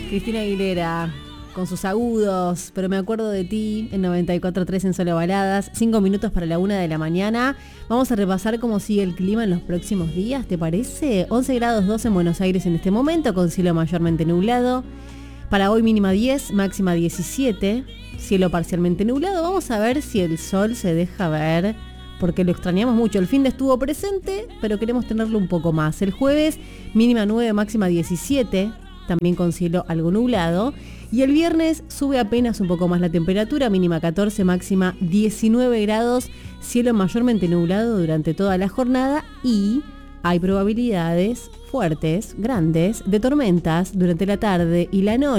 Cristina Aguilera, con sus agudos, pero me acuerdo de ti, en 94.3 en Solo Baladas, 5 minutos para la 1 de la mañana. Vamos a repasar cómo sigue el clima en los próximos días, ¿te parece? 11 grados 2 en Buenos Aires en este momento, con cielo mayormente nublado. Para hoy mínima 10, máxima 17, cielo parcialmente nublado. Vamos a ver si el sol se deja ver, porque lo extrañamos mucho. El fin de estuvo presente, pero queremos tenerlo un poco más. El jueves mínima 9, máxima 17, también con cielo algo nublado. Y el viernes sube apenas un poco más la temperatura, mínima 14, máxima 19 grados, cielo mayormente nublado durante toda la jornada y hay probabilidades fuertes, grandes, de tormentas durante la tarde y la noche.